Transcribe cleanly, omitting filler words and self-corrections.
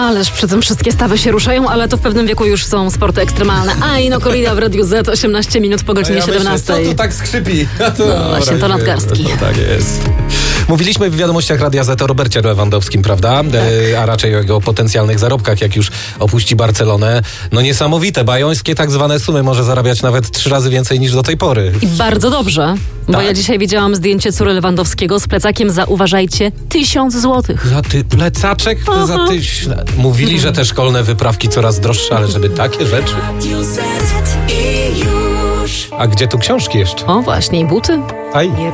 Ależ przy tym wszystkie stawy się ruszają, ale to w pewnym wieku już są sporty ekstremalne. No korrida w Radiu Z, 18 minut po godzinie 17. Myślę, co tu tak skrzypi? Właśnie, to nadgarstki. Tak jest. Mówiliśmy w wiadomościach Radia Z o Robercie Lewandowskim, prawda? Tak. A raczej o jego potencjalnych zarobkach, jak już opuści Barcelonę. No niesamowite, bajońskie tak zwane sumy, może zarabiać nawet 3 razy więcej niż do tej pory. I bardzo dobrze, bo Tak. ja dzisiaj widziałam zdjęcie córy Lewandowskiego z plecakiem za, uważajcie, 1000 złotych. Za plecaczek? Za Mówili, że te szkolne wyprawki coraz droższe, ale żeby takie rzeczy. A gdzie tu książki jeszcze? O właśnie, i buty. Aj.